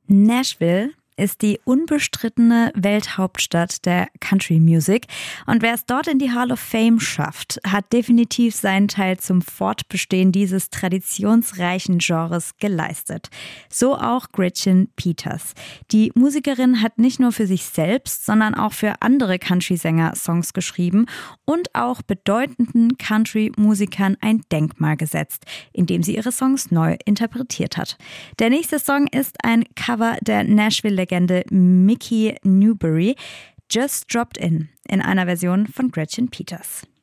Nashville ist die unbestrittene Welthauptstadt der Country Music. Und wer es dort in die Hall of Fame schafft, hat definitiv seinen Teil zum Fortbestehen dieses traditionsreichen Genres geleistet. So auch Gretchen Peters. Die Musikerin hat nicht nur für sich selbst, sondern auch für andere Country-Sänger Songs geschrieben und auch bedeutenden Country-Musikern ein Denkmal gesetzt, indem sie ihre Songs neu interpretiert hat. Der nächste Song ist ein Cover der Nashville-Legende Mickey Newbury, Just Dropped In einer Version von Gretchen Peters.